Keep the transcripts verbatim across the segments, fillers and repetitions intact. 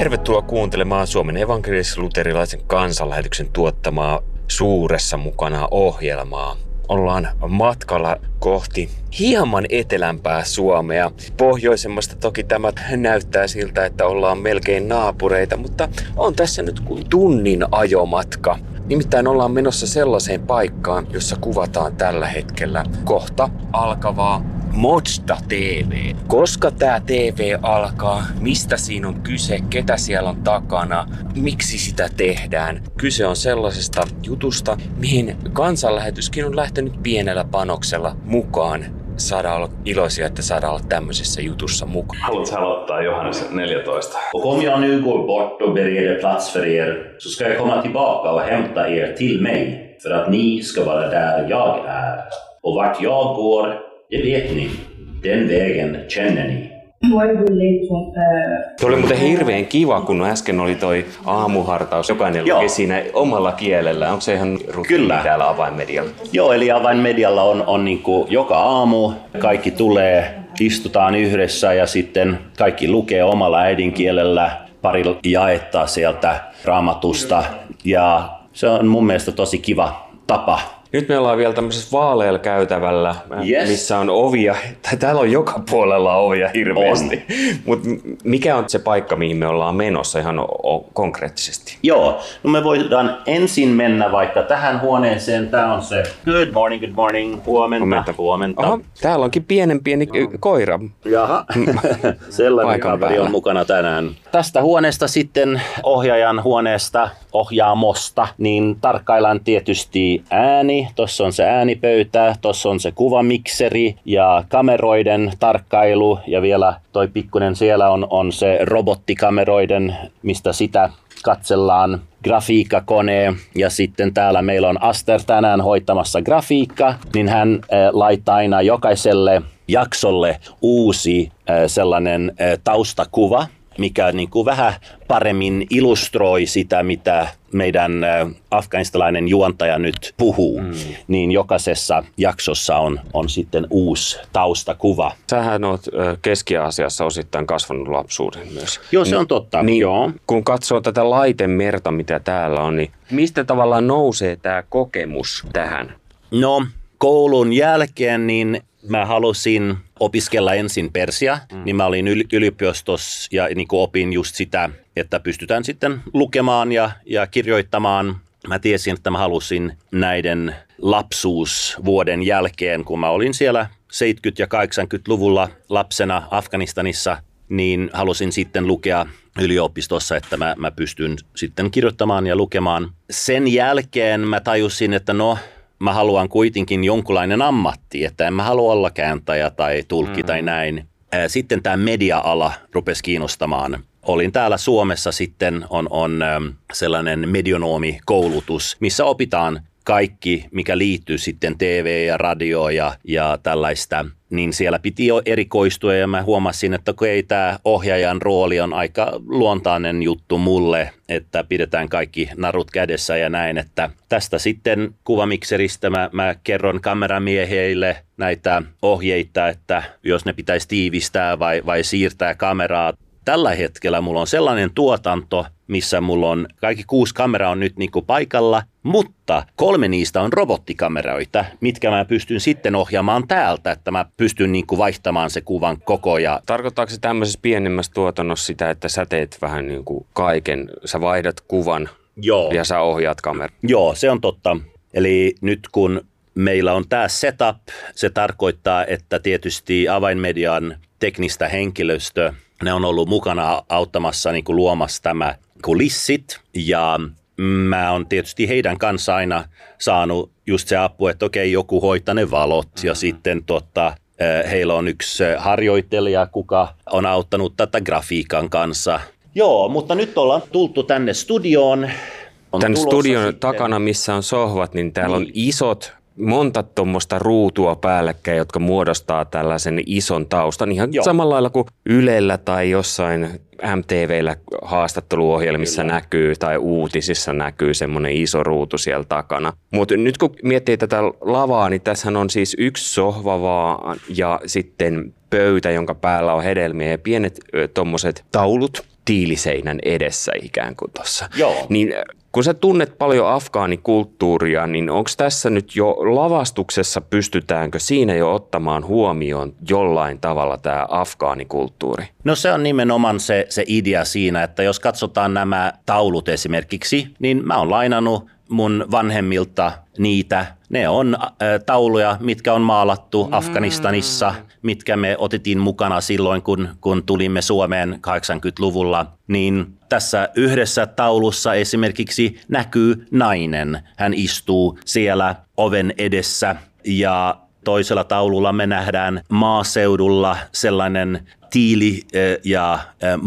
Tervetuloa kuuntelemaan Suomen evankelis-luterilaisen kansanlähetyksen tuottamaa Suuressa mukana -ohjelmaa. Ollaan matkalla kohti hieman etelämpää Suomea. Pohjoisemmasta toki tämä näyttää siltä, että ollaan melkein naapureita, mutta on tässä nyt kuin tunnin ajomatka. Nimittäin ollaan menossa sellaiseen paikkaan, jossa kuvataan tällä hetkellä kohta alkavaa Modzta T V. Koska tää T V alkaa, mistä siinä on kyse, ketä siellä on takana, miksi sitä tehdään. Kyse on sellaisesta jutusta, mihin kansanlähetyskin on lähtenyt pienellä panoksella mukaan. Saadaan olla iloisia, että saadaan olla tämmöisessä jutussa mukaan. Haluatko aloittaa Johannes neljätoista? Och om jag nu går bort och bereder plats för er, så ska jag komma tillbaka och hämta er till mig, för att ni ska vara där jag är. Och vart jag går, det vet ni. Den vägen känner ni. Tuo oli muuten hirveän kiva, kun äsken oli toi aamuhartaus. Jokainen luki siinä omalla kielellä. Onko se ihan rutiini täällä Avainmedialla? Joo, eli Avainmedialla on, on niin kuin joka aamu. Kaikki tulee, istutaan yhdessä ja sitten kaikki lukee omalla äidinkielellä. Pari jaettaa sieltä Raamatusta ja se on mun mielestä tosi kiva tapa. Nyt me ollaan vielä tämmöisessä vaalealla käytävällä, yes. missä on ovia. Täällä on joka puolella ovia hirveästi. Mutta mikä on se paikka, mihin me ollaan menossa ihan o- o- konkreettisesti? Joo, no me voidaan ensin mennä vaikka tähän huoneeseen. Tää on se good morning, good morning, huomenta, huomenta. huomenta. Oho, täällä onkin pienen pieni no. koira. Jaha, sellainen kaveri on mukana tänään. Tästä huoneesta sitten, ohjaajan huoneesta, ohjaamosta, niin tarkkaillaan tietysti ääni. Tuossa on se äänipöytä, tuossa on se kuvamikseri ja kameroiden tarkkailu ja vielä toi pikkunen siellä on, on se robottikameroiden, mistä sitä katsellaan, grafiikkakone ja sitten täällä meillä on Aster tänään hoitamassa grafiikka, niin hän äh, laittaa aina jokaiselle jaksolle uusi äh, sellainen äh, taustakuva, mikä niin kuin vähän paremmin illustroi sitä, mitä meidän afganistalainen juontaja nyt puhuu, mm. niin jokaisessa jaksossa on, on sitten uusi taustakuva. Sähän oot Keski-Aasiassa osittain kasvanut lapsuuden myös. Joo, se on totta. Niin, Joo. Kun katsoo tätä laitemerta, mitä täällä on, niin mistä tavallaan nousee tämä kokemus tähän? No, koulun jälkeen niin mä halusin opiskella ensin persia, mm. niin mä olin yl- yliopistossa ja niin kuin opin just sitä, että pystytään sitten lukemaan ja, ja kirjoittamaan. Mä tiesin, että mä halusin näiden lapsuusvuoden jälkeen, kun mä olin siellä seitsemänkymmentä- ja kahdeksankymmentäluvulla lapsena Afganistanissa, niin halusin sitten lukea yliopistossa, että mä, mä pystyn sitten kirjoittamaan ja lukemaan. Sen jälkeen mä tajusin, että no, mä haluan kuitenkin jonkunlainen ammatti, että en mä halua olla kääntäjä tai tulkki mm. tai näin. Sitten tämä media-ala rupesi kiinnostamaan. Olin täällä Suomessa sitten, on, on sellainen medionomikoulutus, missä opitaan kaikki, mikä liittyy sitten T V ja radio ja, ja tällaista, niin siellä piti jo erikoistua ja mä huomasin, että okei, tämä ohjaajan rooli on aika luontainen juttu mulle, että pidetään kaikki narut kädessä ja näin, että tästä sitten kuvamikseristä mä, mä kerron kameramiehille näitä ohjeita, että jos ne pitäisi tiivistää vai, vai siirtää kameraa. Tällä hetkellä mulla on sellainen tuotanto, missä mulla on kaikki kuusi kameraa on nyt niinku paikalla, mutta kolme niistä on robottikameroita, mitkä mä pystyn sitten ohjaamaan täältä, että mä pystyn niinku vaihtamaan se kuvan koko. Ja tarkoittaako se tämmöisessä pienemmässä tuotannossa sitä, että sä teet vähän niin kuin kaiken, sä vaihdat kuvan Joo. ja sä ohjaat kameraa? Joo, se on totta. Eli nyt kun meillä on tämä setup, se tarkoittaa, että tietysti Avainmedian teknistä henkilöstö, ne on ollut mukana auttamassa niin kuin luomassa tämä kulissit ja mä oon tietysti heidän kanssa aina saanut just se apu, että okei, joku hoitaa ne valot mm-hmm. ja sitten tota, heillä on yksi harjoittelija, kuka on auttanut tätä grafiikan kanssa. Joo, mutta nyt ollaan tultu tänne studioon. On Tän studion sitten takana, missä on sohvat, niin täällä niin. on isot, monta tuommoista ruutua päällekkäin, jotka muodostaa tällaisen ison taustan. Ihan Joo. samalla lailla kuin Ylellä tai jossain M T V:llä haastatteluohjelmissa Kyllä. näkyy tai uutisissa näkyy semmoinen iso ruutu siellä takana. Mutta nyt kun miettii tätä lavaa, niin tässä on siis yksi sohva vaan ja sitten pöytä, jonka päällä on hedelmiä ja pienet tuommoiset taulut. tiiliseinän edessä ikään kuin tuossa. Joo. Niin kun sä tunnet paljon afgaanikulttuuria, niin onko tässä nyt jo lavastuksessa, pystytäänkö siinä jo ottamaan huomioon jollain tavalla tämä afgaanikulttuuri? No se on nimenomaan se, se idea siinä, että jos katsotaan nämä taulut esimerkiksi, niin mä oon lainannut mun vanhemmilta niitä. Ne on äh, tauluja, mitkä on maalattu Afganistanissa, mitkä me otettiin mukana silloin, kun, kun tulimme Suomeen kahdeksankymmentäluvulla. Niin tässä yhdessä taulussa esimerkiksi näkyy nainen. Hän istuu siellä oven edessä ja toisella taululla me nähdään maaseudulla sellainen tiili ja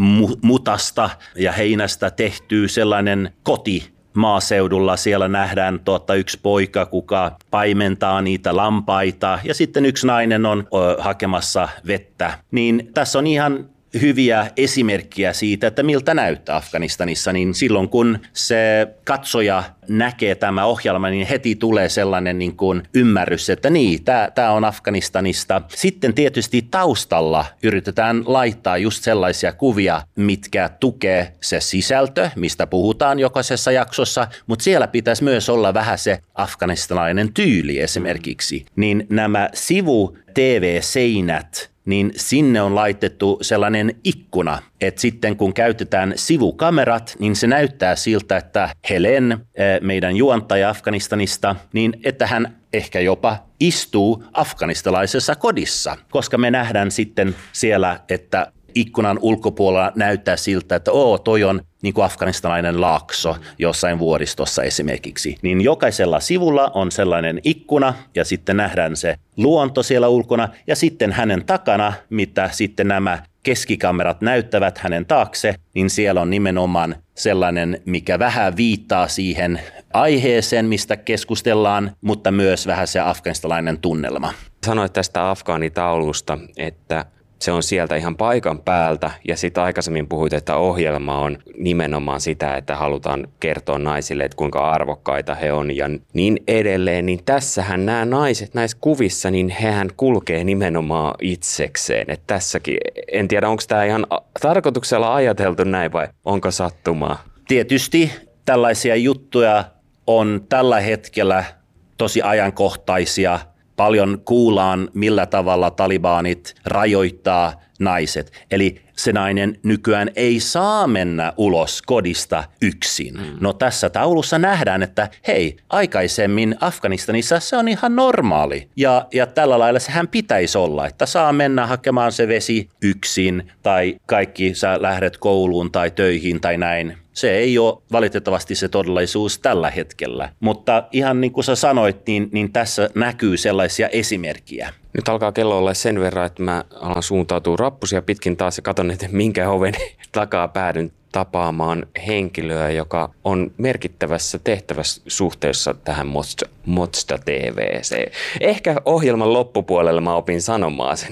mutasta ja heinästä tehty sellainen koti. Maaseudulla siellä nähdään tuota yksi poika, kuka paimentaa niitä lampaita ja sitten yksi nainen on ö, hakemassa vettä. Niin tässä on ihan hyviä esimerkkejä siitä, että miltä näyttää Afganistanissa, niin silloin kun se katsoja näkee tämä ohjelma, niin heti tulee sellainen niin kuin ymmärrys, että niin, tämä on Afganistanista. Sitten tietysti taustalla yritetään laittaa just sellaisia kuvia, mitkä tukee se sisältö, mistä puhutaan jokaisessa jaksossa, mutta siellä pitäisi myös olla vähän se afganistalainen tyyli esimerkiksi. Niin nämä sivu-T V-seinät, niin sinne on laitettu sellainen ikkuna, että sitten kun käytetään sivukamerat, niin se näyttää siltä, että Helen, meidän juontaja Afganistanista, niin että hän ehkä jopa istuu afganistalaisessa kodissa, koska me nähdään sitten siellä, että ikkunan ulkopuolella näyttää siltä, että oo, toi on niin kuin afganistalainen laakso jossain vuoristossa esimerkiksi. Niin jokaisella sivulla on sellainen ikkuna ja sitten nähdään se luonto siellä ulkona ja sitten hänen takana, mitä sitten nämä keskikamerat näyttävät hänen taakse, niin siellä on nimenomaan sellainen, mikä vähän viittaa siihen aiheeseen, mistä keskustellaan, mutta myös vähän se afganistalainen tunnelma. Sanoit tästä afgaanitaulusta, että se on sieltä ihan paikan päältä ja sitten aikaisemmin puhuit, että ohjelma on nimenomaan sitä, että halutaan kertoa naisille, että kuinka arvokkaita he on ja niin edelleen. Niin tässähän nämä naiset näissä kuvissa, niin hehän kulkee nimenomaan itsekseen. Että tässäkin, en tiedä onko tämä ihan tarkoituksella ajateltu näin vai onko sattumaa? Tietysti tällaisia juttuja on tällä hetkellä tosi ajankohtaisia. Paljon kuullaan, millä tavalla talibanit rajoittaa naiset. Eli se nainen nykyään ei saa mennä ulos kodista yksin. Mm. No tässä taulussa nähdään, että hei, aikaisemmin Afganistanissa se on ihan normaali. Ja, ja tällä lailla sehän pitäisi olla, että saa mennä hakemaan se vesi yksin tai kaikki sä lähdet kouluun tai töihin tai näin. Se ei ole valitettavasti se todellisuus tällä hetkellä, mutta ihan niin kuin sä sanoit, niin, niin tässä näkyy sellaisia esimerkkejä. Nyt alkaa kello olla sen verran, että mä alan suuntautua rappusia pitkin taas ja katson, että minkä oven takaa päädyn tapaamaan henkilöä, joka on merkittävässä tehtävässä suhteessa tähän Motsda T V:seen. Ehkä ohjelman loppupuolella mä opin sanomaan sen.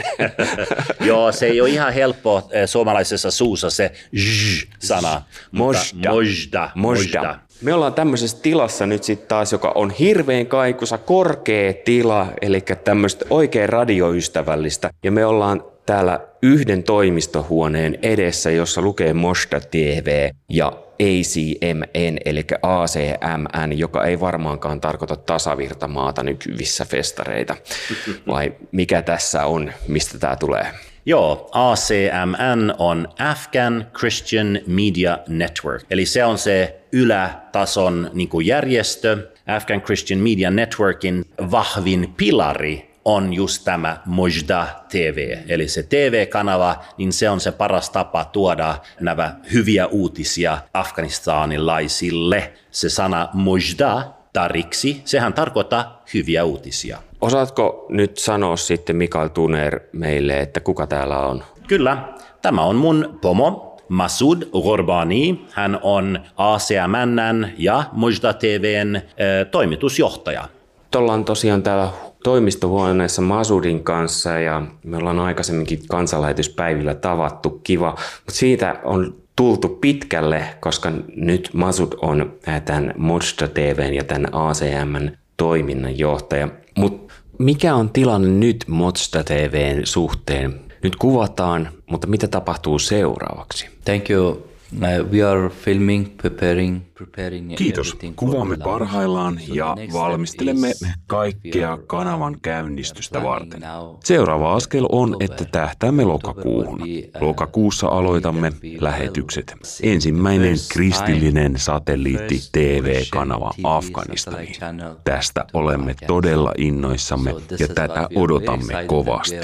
Joo, se ei ole ihan helppo suomalaisessa suussa se zzz-sana. Motsda. Motsda. Motsda. Me ollaan tämmöisessä tilassa nyt sitten taas, joka on hirveän kaikuisa, korkea tila, eli tämmöistä oikein radioystävällistä. Ja me ollaan täällä yhden toimistohuoneen edessä, jossa lukee Motsda T V ja A C M N, eli A C M N, joka ei varmaankaan tarkoita tasavirtamaata nykyvissä festareita. Vai mikä tässä on, mistä tämä tulee? Joo, A C M N on Afghan Christian Media Network, eli se on se ylätason niin kuin järjestö. Afghan Christian Media Networkin vahvin pilari on just tämä Motsda T V, eli se T V-kanava, niin se on se paras tapa tuoda nämä hyviä uutisia afganistanilaisille. Se sana Motsda tariksi, sehän tarkoittaa hyviä uutisia. Osaatko nyt sanoa sitten Mikael Tuner meille, että kuka täällä on? Kyllä, tämä on mun pomo Masoud Ghorbani. Hän on A C M N:n ja Motsda T V:n äh, toimitusjohtaja. Ollaan tosiaan täällä toimistohuoneessa Masoudin kanssa ja me ollaan aikaisemminkin kansanlähetyspäivillä tavattu, kiva, mutta siitä on tultu pitkälle, koska nyt Masoud on tämän Motsda T V:n ja tämän A C M:n toiminnanjohtaja. Mutta mikä on tilanne nyt Motsda T V:n suhteen? Nyt kuvataan, mutta mitä tapahtuu seuraavaksi? Thank you Uh, we are filming, preparing, preparing Kiitos. everything for Kuvaamme the launch. parhaillaan So ja the next step valmistelemme is we kaikkea are, uh, kanavan käynnistystä varten. now Seuraava askel on, October. että tähtäämme lokakuuhun. Lokakuussa aloitamme lähetykset. Ensimmäinen kristillinen satelliitti T V-kanava Afganistaniin. Tästä olemme todella innoissamme ja tätä odotamme kovasti.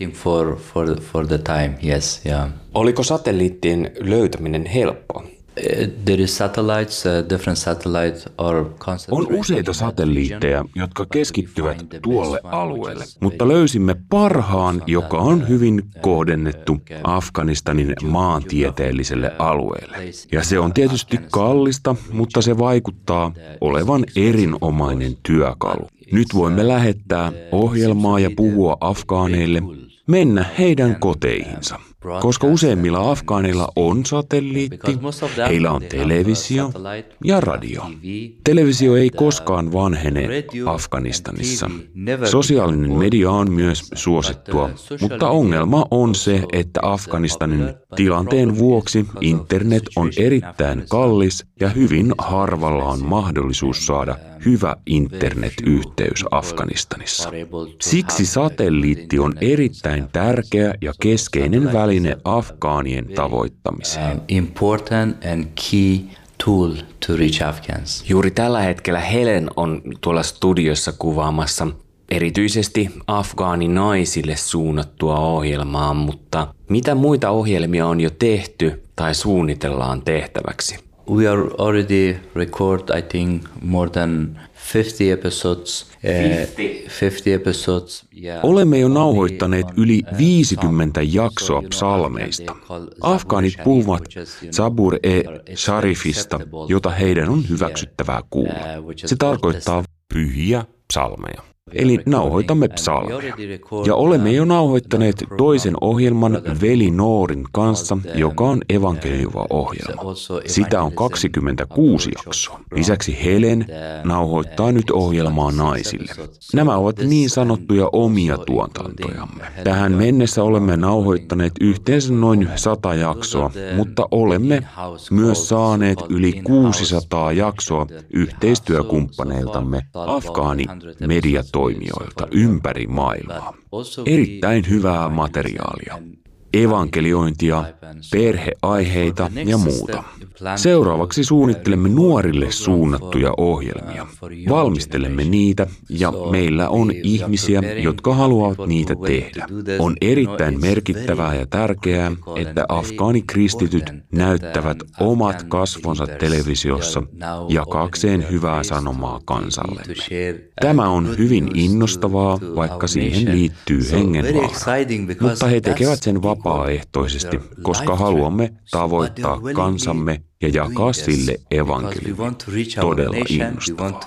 Oliko satelliittien löytäminen helppoa? There is satellites, uh, different satellites are On concentrated useita in that satelliitteja, region, jotka but we keskittyvät find the tuolle best one, alueelle, which is mutta very löysimme parhaan, focused on joka that, on uh, hyvin uh, kohdennettu uh, Afganistanin maantieteelliselle uh, alueelle. place Ja se on in tietysti Afghanistan, kallista, which mutta se vaikuttaa olevan erinomainen työkalu. Nyt voimme lähettää ohjelmaa ja puhua afgaaneille, mennä heidän koteihinsa. Koska useimmilla afgaaneilla on satelliitti, heillä on televisio ja radio. Televisio ei koskaan vanhene Afganistanissa. Sosiaalinen media on myös suosittua, mutta ongelma on se, että Afganistanin tilanteen vuoksi internet on erittäin kallis ja hyvin harvalla on mahdollisuus saada hyvä internetyhteys Afganistanissa. Siksi satelliitti on erittäin tärkeä ja keskeinen väline afgaanien tavoittamiseen. um, important and key tool to reach Afghans. Juuri tällä hetkellä Helen on tuolla studiossa kuvaamassa erityisesti afgaaninaisille suunnattua ohjelmaa, mutta mitä muita ohjelmia on jo tehty tai suunnitellaan tehtäväksi? We are already record, I think, more than fifty episodes. Uh, fifty episodes. Yeah. Olemme jo nauhoittaneet yli viisikymmentä jaksoa psalmeista. Afgaanit puhuvat Zabur-e-Sharifista, jota heidän on hyväksyttävää kuulla. Se tarkoittaa pyhiä psalmeja. Eli nauhoitamme psalmeja. Ja olemme jo nauhoittaneet toisen ohjelman Veli Noorin kanssa, joka on evankelioiva ohjelma. Sitä on kaksikymmentäkuusi jaksoa. Lisäksi Helen nauhoittaa nyt ohjelmaa naisille. Nämä ovat niin sanottuja omia tuotantojamme. Tähän mennessä olemme nauhoittaneet yhteensä noin sata jaksoa, mutta olemme myös saaneet yli kuusisataa jaksoa yhteistyökumppaneiltamme afgaanimediatoimijoilta ympäri maailmaa. Erittäin hyvää materiaalia. Evankeliointia, perheaiheita ja muuta. Seuraavaksi suunnittelemme nuorille suunnattuja ohjelmia. Valmistelemme niitä ja meillä on ihmisiä, jotka haluavat niitä tehdä. On erittäin merkittävää ja tärkeää, että afgaanikristityt näyttävät omat kasvonsa televisiossa jakaakseen hyvää sanomaa kansallemme. Tämä on hyvin innostavaa, vaikka siihen liittyy hengenvaara. Mutta he tekevät sen vapaaehtoisesti, koska haluamme tavoittaa kansamme ja jakaa sille evankeliumin. Todella innostavaa.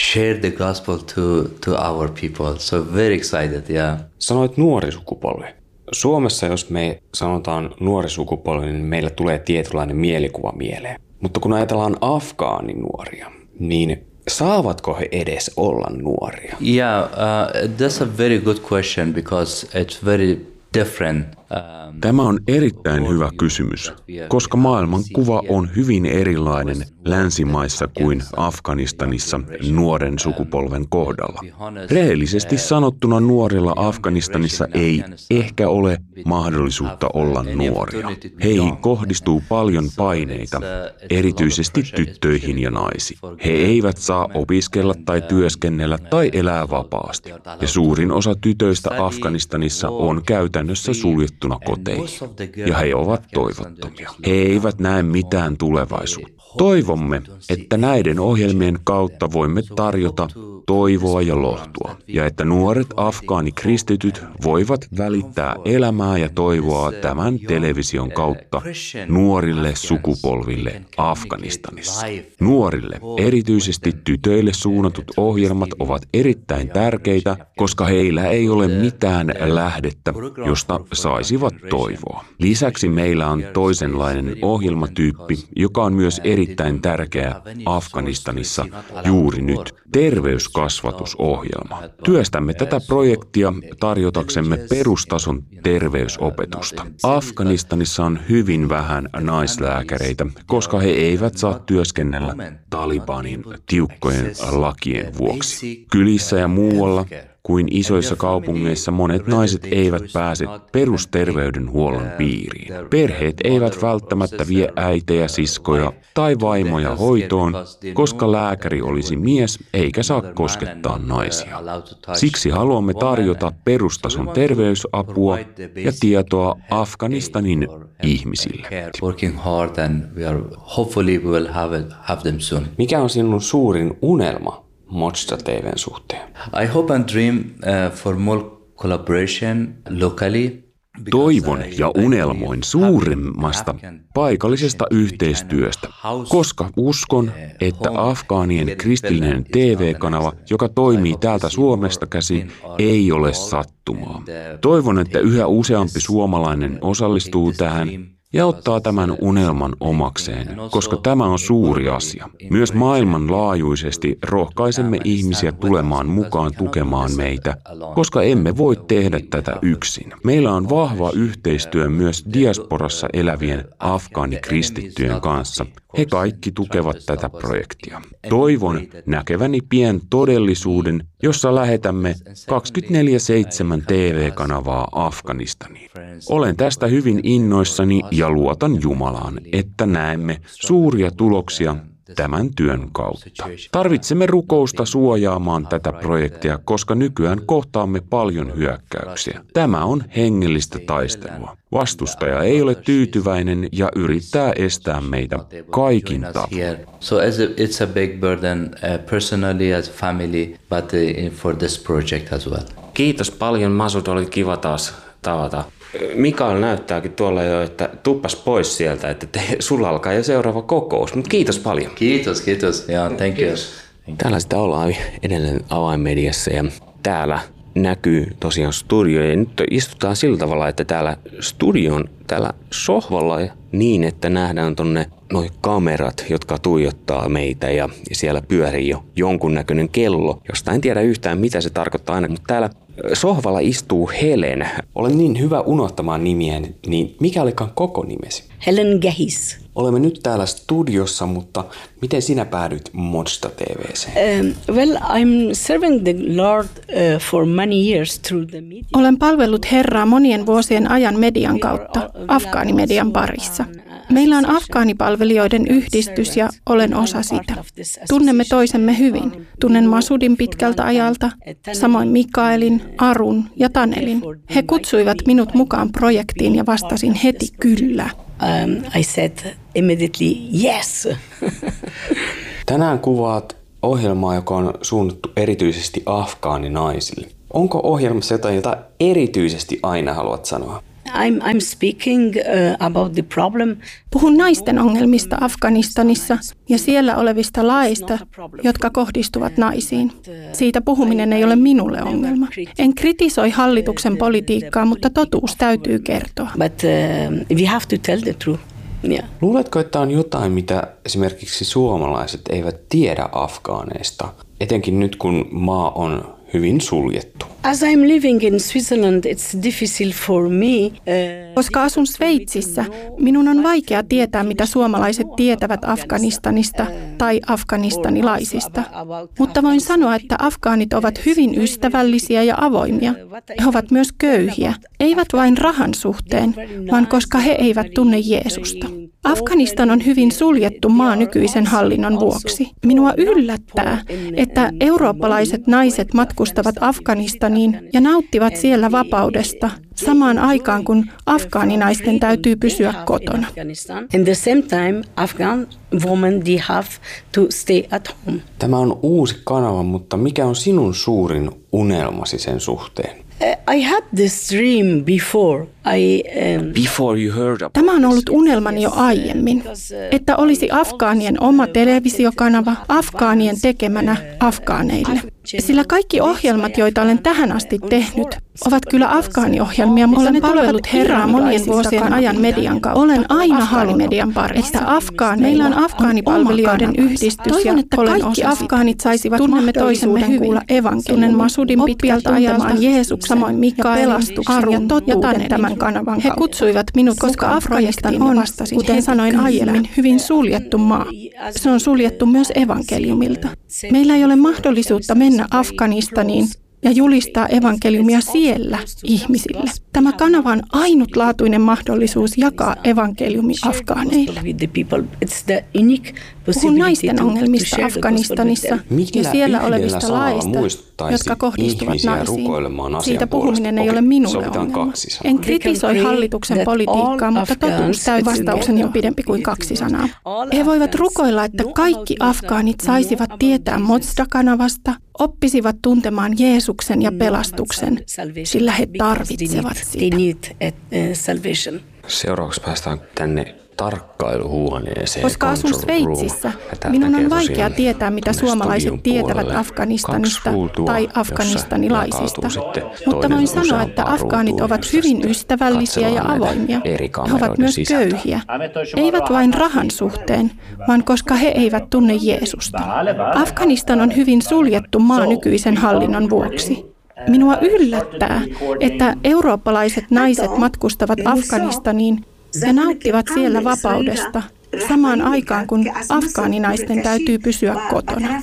Sanoit nuori sukupolvi. Suomessa, jos me sanotaan nuori sukupolvi, niin meillä tulee tietynlainen mielikuva mieleen. Mutta kun ajatellaan afgaaninuoria, niin saavatko he edes olla nuoria? Yeah, uh, that's a very good question because it's very different. Um, Tämä on erittäin hyvä kysymys, koska maailman kuva on hyvin erilainen länsimaissa kuin Afganistanissa nuoren sukupolven kohdalla. Rehellisesti sanottuna nuorilla Afganistanissa ei ehkä ole mahdollisuutta olla nuoria. Heihin kohdistuu paljon paineita, erityisesti tyttöihin ja naisiin. He eivät saa opiskella tai työskennellä tai elää vapaasti. Ja suurin osa tytöistä Afganistanissa on käytännössä suljettu koteihin, ja he ovat toivottomia. He eivät näe mitään tulevaisuutta. Toivomme, että näiden ohjelmien kautta voimme tarjota toivoa ja lohtua, ja että nuoret afgaanikristityt voivat välittää elämää ja toivoa tämän television kautta nuorille sukupolville Afganistanissa. Nuorille, erityisesti tytöille suunnatut ohjelmat ovat erittäin tärkeitä, koska heillä ei ole mitään lähdettä, josta saisi antaisivat toivoa. Lisäksi meillä on toisenlainen ohjelmatyyppi, joka on myös erittäin tärkeä Afganistanissa juuri nyt, terveyskasvatusohjelma. Työstämme tätä projektia tarjotaksemme perustason terveysopetusta. Afganistanissa on hyvin vähän naislääkäreitä, koska he eivät saa työskennellä Talibanin tiukkojen lakien vuoksi. Kylissä ja muualla kuin isoissa kaupungeissa monet naiset eivät pääse perusterveydenhuollon piiriin. Perheet eivät välttämättä vie äitejä, siskoja tai vaimoja hoitoon, koska lääkäri olisi mies eikä saa koskettaa naisia. Siksi haluamme tarjota perustason terveysapua ja tietoa Afganistanin ihmisille. Mikä on sinun suurin unelma Mojdza T V:n suhteen? I hope and dream uh, for more collaboration locally. Toivon ja unelmoin suuremmasta paikallisesta yhteistyöstä, koska uskon, että afgaanien kristillinen T V-kanava, joka toimii täältä Suomesta käsin, ei ole sattumaa. Toivon, että yhä useampi suomalainen osallistuu tähän ja ottaa tämän unelman omakseen, koska tämä on suuri asia. Myös maailmanlaajuisesti rohkaisemme ihmisiä tulemaan mukaan tukemaan meitä, koska emme voi tehdä tätä yksin. Meillä on vahva yhteistyö myös diasporassa elävien afgaanikristittyjen kanssa. He kaikki tukevat tätä projektia. Toivon näkeväni pian todellisuuden, jossa lähetämme kaksikymmentäneljä seitsemän T V-kanavaa Afganistaniin. Olen tästä hyvin innoissani ja luotan Jumalaan, että näemme suuria tuloksia tämän työn kautta. Tarvitsemme rukousta suojaamaan tätä projektia, koska nykyään kohtaamme paljon hyökkäyksiä. Tämä on hengellistä taistelua. Vastustaja ei ole tyytyväinen ja yrittää estää meitä kaikin tavoin. So it's a big burden personally as family, but for this project as well. Kiitos paljon, Masud, oli kiva taas tavata. Mikael näyttääkin tuolla jo, että tuppas pois sieltä, että te, sulla alkaa jo seuraava kokous, mutta kiitos paljon. Kiitos, kiitos. Yeah, thank you. Täällä sitä ollaan edelleen Avainmediassa ja täällä näkyy tosiaan studio ja nyt istutaan sillä tavalla, että täällä studion täällä sohvalla niin, että nähdään tonne noi kamerat, jotka tuijottaa meitä ja siellä pyörii jo jonkunnäköinen kello, josta en tiedä yhtään mitä se tarkoittaa aina, mutta täällä sohvalla istuu Helen. Olen niin hyvä unohtamaan nimiä, niin mikä olikaan koko nimesi? Helen Gahis. Olemme nyt täällä studiossa, mutta miten sinä päädyit Mojdza T V:seen? Um, well, I'm serving the Lord uh, for many years through the media. Olen palvellut Herraa monien vuosien ajan median kautta, afgaanimedian parissa. Meillä on afgaanipalvelijoiden yhdistys ja olen osa sitä. Tunnemme toisemme hyvin. Tunnen Masudin pitkältä ajalta, samoin Mikaelin, Arun ja Tanelin. He kutsuivat minut mukaan projektiin ja vastasin heti kyllä. Um, I said immediately yes. Tänään kuvaat ohjelmaa, joka on suunnattu erityisesti afgaaninaisille. Onko ohjelmassa jotain, jota erityisesti aina haluat sanoa? I'm, I'm speaking uh, about the problem. Puhun naisten ongelmista Afganistanissa ja siellä olevista laeista, jotka kohdistuvat naisiin. Siitä puhuminen ei ole minulle ongelma. En kritisoi hallituksen politiikkaa, mutta totuus täytyy kertoa. But uh, we have to tell the truth. Yeah. Luuletko, että on jotain, mitä esimerkiksi suomalaiset eivät tiedä afgaaneista, etenkin nyt kun maa on hyvin suljettu? As I'm living in Switzerland, it's difficult for me. Uh, Koska asun Sveitsissä, minun on vaikea tietää, mitä suomalaiset tietävät Afganistanista tai afganistanilaisista. Mutta voin sanoa, että afgaanit ovat hyvin ystävällisiä ja avoimia. He ovat myös köyhiä, eivät vain rahan suhteen, vaan koska he eivät tunne Jeesusta. Afganistan on hyvin suljettu maa nykyisen hallinnon vuoksi. Minua yllättää, että eurooppalaiset naiset matkustavat Afganistaniin ja nauttivat siellä vapaudesta samaan aikaan, kun afgaaninaisten täytyy pysyä kotona. At the same time, Afghan women they have to stay at home. Tämä on uusi kanava, mutta mikä on sinun suurin unelmasi sen suhteen? I had this dream before I, um, Before you heard about Tämä on ollut unelmani jo aiemmin, että olisi afgaanien oma televisiokanava afgaanien tekemänä afgaaneille. Sillä kaikki ohjelmat, joita olen tähän asti tehnyt, ovat kyllä afgaaniohjelmia, mutta olen palvellut Herraa monien vuosien ajan median kautta. Olen aina halunnut, että afgaan, meillä on afgaanipalvelijoiden yhdistys. Toivon, että kaikki afgaanit saisivat tunnemme toisemme kuulla evankeliumin, Masudin pitkältä ajamaan Jeesuksen, samoin Mikaelin, Arun ja totuuden tämän kanavan kautta. He kutsuivat minut, koska Afganistan on, kuten sanoin aiemmin, hyvin suljettu maa. Se on suljettu myös evankeliumilta. Meillä ei ole mahdollisuutta mennä Afganistaniin ja julistaa evankeliumia siellä ihmisille. Tämä kanava on ainutlaatuinen mahdollisuus jakaa evankeliumi afgaaneille. Puhun naisten ongelmista Afganistanissa ja siellä olevista laeista, jotka kohdistuvat naisiin. Siitä puhuminen ei ole minulle ongelma. En kritisoi hallituksen politiikkaa, mutta totuus täy vastaukseni on pidempi kuin kaksi sanaa. He voivat rukoilla, että kaikki afgaanit saisivat tietää Mojda-kanavasta, oppisivat tuntemaan Jeesuksen ja pelastuksen, sillä he tarvitsevat sitä. Seuraavaksi päästään tänne tarkkailuhuoneeseen. Koska asun Sveitsissä, minun on vaikea tietää, mitä suomalaiset tietävät Afganistanista tai afganistanilaisista. Mutta voin sanoa, että afgaanit ovat hyvin ystävällisiä ja avoimia. He ovat myös köyhiä. Eivät vain rahan suhteen, vaan koska he eivät tunne Jeesusta. Afganistan on hyvin suljettu maa nykyisen hallinnon vuoksi. Minua yllättää, että eurooppalaiset naiset matkustavat Afganistaniin ja nauttivat siellä vapaudesta samaan aikaan, kun afgaaninaisten täytyy pysyä kotona.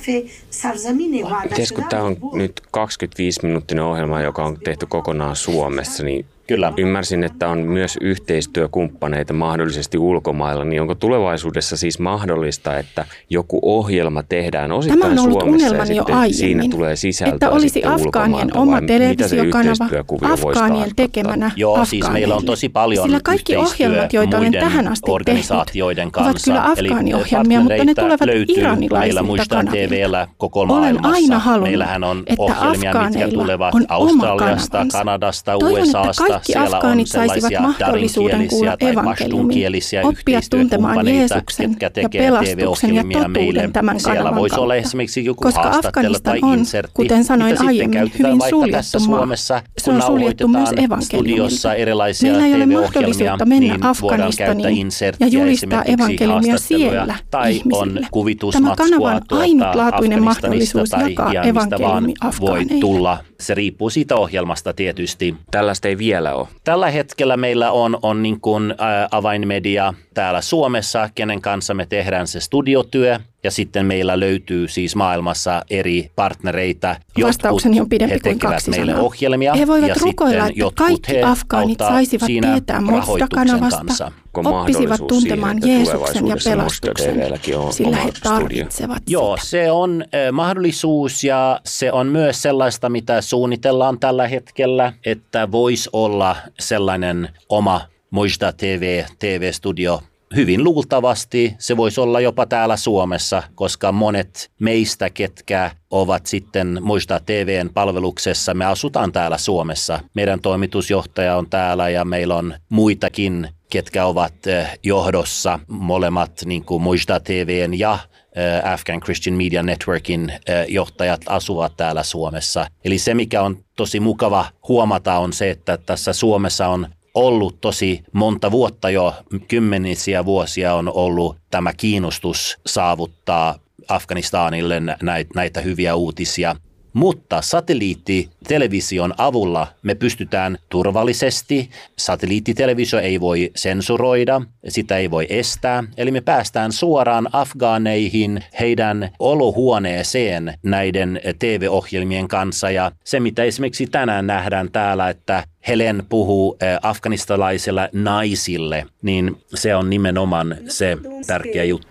Ties, kun tämä on nyt kaksikymmentäviisi-minuuttinen ohjelma, joka on tehty kokonaan Suomessa, niin Kyllä. Ymmärsin, että on myös yhteistyökumppaneita mahdollisesti ulkomailla, niin onko tulevaisuudessa siis mahdollista, että joku ohjelma tehdään osittain Tämä on ollut Suomessa ja unelmani jo sitten aiemmin, siinä tulee sisältöä että olisi sitten afgaanien oma televisiokanava afgaanien tekemänä Joo, afgaaneille. siis meillä on tosi paljon Sillä kaikki ohjelmat, joita olen tähän asti tehnyt, ovat kyllä afgaaniohjelmia, mutta ne tulevat iranilaisilta kanavilta. Olen aina halunnut, että afgaaneilla on oma kanavansa. Kanadasta, Toivon, U S A:sta. että kaikki afgaanit saisivat mahdollisuuden kuulla evankeliumin, oppia tuntemaan Jeesuksen ja pelastuksen ja totuuden tämän kanavan kautta. Koska Afganistan on, kuten sanoin aiemmin, hyvin suljettu maa. Se on suljettu myös evankeliumilta. Meillä ei ole mahdollisuutta mennä Afganistaniin ja julistaa evankeliumia siellä ihmisille. Tämä kanava on ainutlaatuinen mahdollisuus jakaa evankeliumi afgaaneille. Se riippuu siitä ohjelmasta tietysti. Tällaista ei vielä ole. Tällä hetkellä meillä on, on niin kuin, ä, avainmedia täällä Suomessa, kenen kanssa me tehdään se studiotyö. Ja sitten meillä löytyy siis maailmassa eri partnereita, jotkut he tekevät meille ohjelmia. He voivat ja rukoilla, että kaikki afgaanit saisivat tietää Mojda-kanavasta, oppisivat tuntemaan Jeesuksen ja pelastuksen, sillä he tarvitsevat sitä. Joo, se on äh, mahdollisuus ja se on myös sellaista, mitä suunnitellaan tällä hetkellä, että voisi olla sellainen oma Mojda T V, T V-studio. Hyvin luultavasti se voisi olla jopa täällä Suomessa, koska monet meistä, ketkä ovat sitten Mojda T V:n palveluksessa, me asutaan täällä Suomessa. Meidän toimitusjohtaja on täällä ja meillä on muitakin, ketkä ovat johdossa, molemmat niin kuin Mojda T V:n ja Afghan Christian Media Networkin johtajat asuvat täällä Suomessa. Eli se, mikä on tosi mukava huomata, on se, että tässä Suomessa on ollut tosi monta vuotta jo, kymmenisiä vuosia on ollut tämä kiinnostus saavuttaa Afganistanille näitä, näitä hyviä uutisia. Mutta satelliittitelevision avulla me pystytään turvallisesti, satelliittitelevisio ei voi sensuroida, sitä ei voi estää. Eli me päästään suoraan afgaaneihin heidän olohuoneeseen näiden T V-ohjelmien kanssa. Ja se, mitä esimerkiksi tänään nähdään täällä, että Helen puhuu afganistalaisille naisille, niin se on nimenomaan se tärkeä juttu.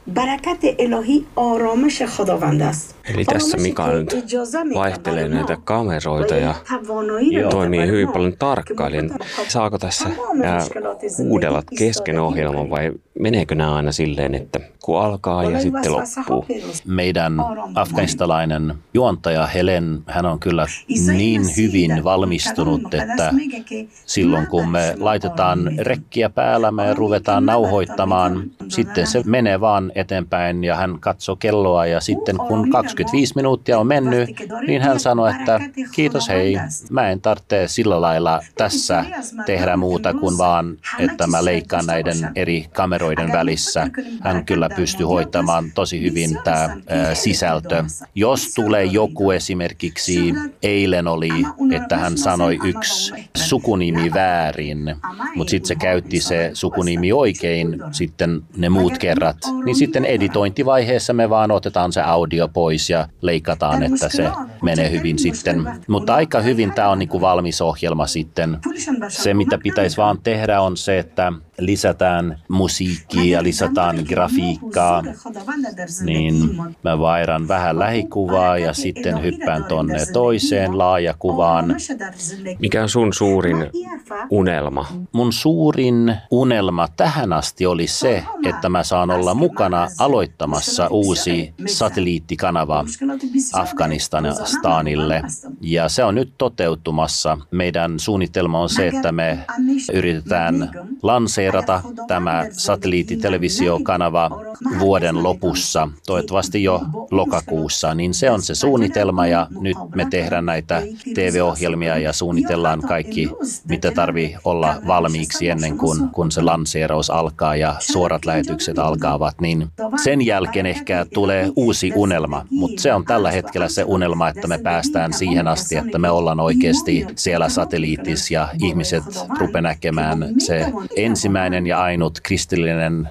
Eli tässä Mikael vaihtelee näitä kameroita ja toimii hyvin paljon tarkkailijan. Saako tässä huudella kesken ohjelman vai meneekö nämä aina silleen, että kun alkaa ja sitten loppuu? Meidän afganistalainen juontaja Helen, hän on kyllä niin hyvin valmistunut, että silloin kun me laitetaan rekkiä päällä, me ruvetaan nauhoittamaan, sitten se menee vaan eteenpäin ja hän katsoo kelloa ja sitten kun kaksikymmentäviisi minuuttia on mennyt, niin hän sanoi, että kiitos hei, mä en tarvitse sillä lailla tässä tehdä muuta kuin vaan, että mä leikkaan näiden eri kameroiden välissä. Hän kyllä pystyy hoitamaan tosi hyvin tämä sisältö. Jos tulee joku esimerkiksi, eilen oli, että hän sanoi yksi sukunimi väärin, mutta sitten se käytti se sukunimi oikein, sitten ne muut kerrat, niin sitten editointivaiheessa me vaan otetaan se audio pois ja leikataan, että se menee hyvin sitten. Mutta aika hyvin tämä on niinku valmis ohjelma sitten. Se, mitä pitäisi vaan tehdä, on se, että lisätään musiikkia ja lisätään grafiikkaa, niin mä vaihdan vähän lähikuvaa ja sitten hyppään tonne toiseen laajakuvaan. Mikä on sun suurin unelma? Mun suurin unelma tähän asti oli se, että mä saan olla mukana aloittamassa uusi satelliittikanava Afganistanille. Ja se on nyt toteutumassa. Meidän suunnitelma on se, että me yritetään lanseerata tämä satelliittitelevisiokanava vuoden lopussa, toivottavasti jo lokakuussa, niin se on se suunnitelma ja nyt me tehdään näitä T V-ohjelmia ja suunnitellaan kaikki, mitä tarvii olla valmiiksi ennen kuin kun se lanseeraus alkaa ja suorat lähetykset alkaavat, niin sen jälkeen ehkä tulee uusi unelma, mutta se on tällä hetkellä se unelma, että me päästään siihen asti, että me ollaan oikeasti siellä satelliitissa ja ihmiset rupeaa näkemään se ensimmäinen ja ainut kristillinen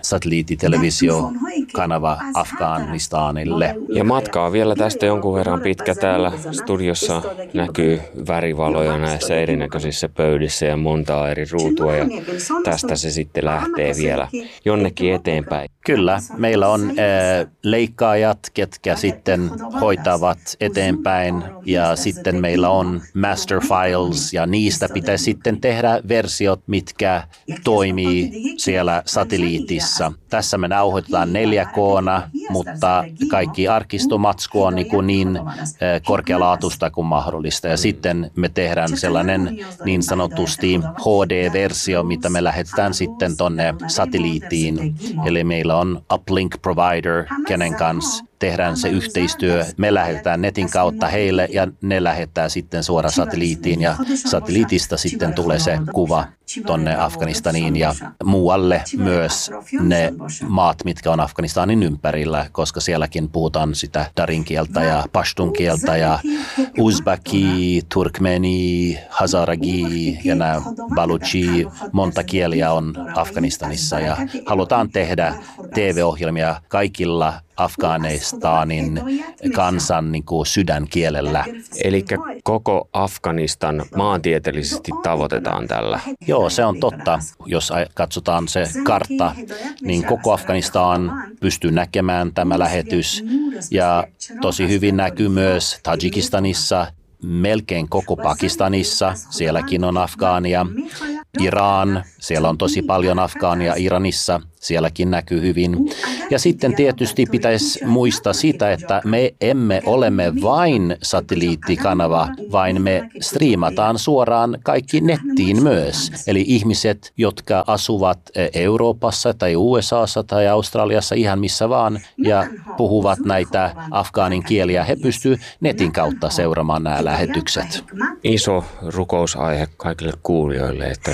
satelliittitelevisiokanava Afganistanille. Ja matkaa vielä tästä jonkun verran pitkä. Täällä studiossa näkyy värivaloja näissä erinäköisissä pöydissä ja montaa eri ruutua ja tästä se sitten lähtee vielä jonnekin eteenpäin. Kyllä, meillä on äh, leikkaajat, ketkä sitten hoitavat eteenpäin ja sitten meillä on master files ja niistä pitäisi sitten tehdä versiot, mitkä toimii siellä satelliitissa. Tässä me nauhoitetaan neljä K:na, mutta kaikki arkistomatsku on niin, niin äh, korkealaatuista kuin mahdollista ja sitten me tehdään sellainen niin sanotusti H D-versio, mitä me lähetetään sitten tonne satelliittiin. Eli meillä on uplink provider, kenen kanssa tehdään se yhteistyö. Me lähetetään netin kautta heille ja ne lähettää sitten suoraan satelliittiin ja satelliitista sitten tulee se kuva tonne Afganistaniin ja muualle myös ne maat, mitkä on Afganistanin ympärillä, koska sielläkin puhutaan sitä darin kieltä ja pashtun kieltä ja uzbeki, turkmeni, hazaragi ja nämä baluchi, monta kieliä on Afganistanissa ja halutaan tehdä T V-ohjelmia kaikilla Afganistanin kansan niin kuin sydänkielellä. Eli koko Afganistan maantieteellisesti tavoitetaan tällä. Joo, se on totta. Jos katsotaan se kartta, niin koko Afganistan pystyy näkemään tämä lähetys. Ja tosi hyvin näkyy myös Tajikistanissa, melkein koko Pakistanissa. Sielläkin on afgaania. Iran, siellä on tosi paljon afgaania Iranissa, sielläkin näkyy hyvin. Ja sitten tietysti pitäisi muistaa sitä, että me emme olemme vain satelliittikanava, vaan me striimataan suoraan kaikki nettiin myös. Eli ihmiset, jotka asuvat Euroopassa tai U S A:ssa tai Australiassa ihan missä vaan ja puhuvat näitä afgaanin kieliä, he pystyvät netin kautta seuraamaan nämä lähetykset. Iso rukousaihe kaikille kuulijoille, että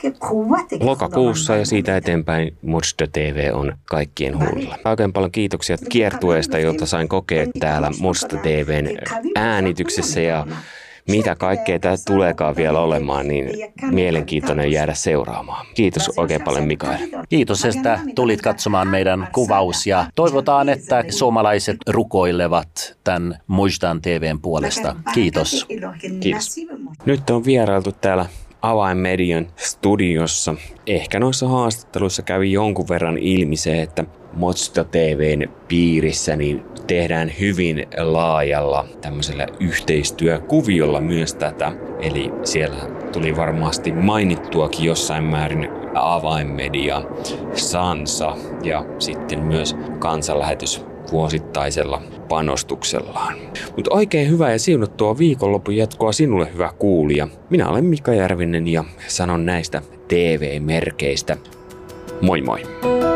lokakuussa ja siitä eteenpäin Mojda T V on kaikkien huulilla. Oikein paljon kiitoksia kiertueesta, jota sain kokea täällä Mojda T V:n äänityksessä ja mitä kaikkea tämä tuleekaan vielä olemaan, niin mielenkiintoinen jäädä seuraamaan. Kiitos oikein paljon Mikael. Kiitos, että tulit katsomaan meidän kuvaus ja toivotaan, että suomalaiset rukoilevat tämän Mojdan T V:n puolesta. Kiitos. Kiitos. Nyt on vierailtu täällä Avainmedian studiossa. Ehkä noissa haastatteluissa kävi jonkun verran ilmi se, että Motsta T V:n piirissä niin tehdään hyvin laajalla tämmöisellä yhteistyökuviolla myös tätä. Eli siellä tuli varmasti mainittuakin jossain määrin avainmedia Sansa ja sitten myös kansanlähetys vuosittaisella panostuksellaan. Mutta oikein hyvää ja siunattua viikonlopun jatkoa sinulle, hyvä kuulija. Minä olen Mika Järvinen ja sanon näistä T V-merkeistä moi moi!